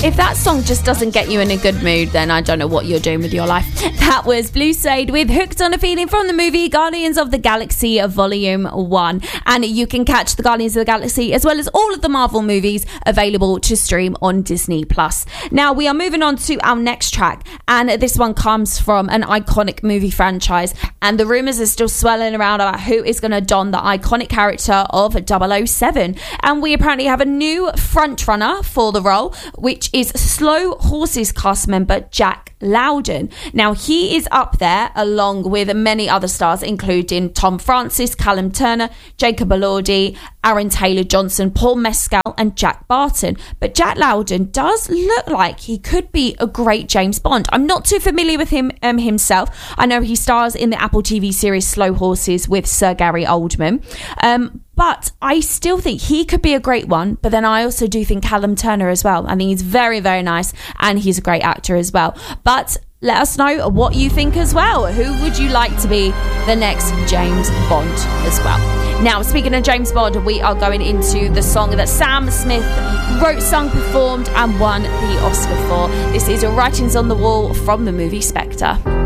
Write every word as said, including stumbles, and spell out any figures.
If that song just doesn't get you in a good mood, then I don't know what you're doing with your life. That was Blue Suede with Hooked on a Feeling from the movie Guardians of the Galaxy Volume one. And you can catch the Guardians of the Galaxy as well as all of the Marvel movies available to stream on Disney Plus. Now we are moving on to our next track, and this one comes from an iconic movie franchise, and the rumours are still swirling around about who is going to don the iconic character of double oh seven. And we apparently have a new frontrunner for the role, which is Slow Horses cast member Jack Lowden. Now he is up there along with many other stars, including Tom Francis, Callum Turner, Jacob Elordi, Aaron Taylor-Johnson, Paul Mescal and Jack Barton. But Jack Lowden does look like he could be a great James Bond. I'm not too familiar with him um, himself. I know he stars in the Apple T V series Slow Horses with Sir Gary Oldman. Um, but I still think he could be a great one. But then I also do think Callum Turner as well. I think he's very, very nice and he's a great actor as well. But let us know what you think as well. Who would you like to be the next James Bond as well? Now, speaking of James Bond, we are going into the song that Sam Smith wrote, sung, performed and won the Oscar for. This is Writings on the Wall from the movie Spectre.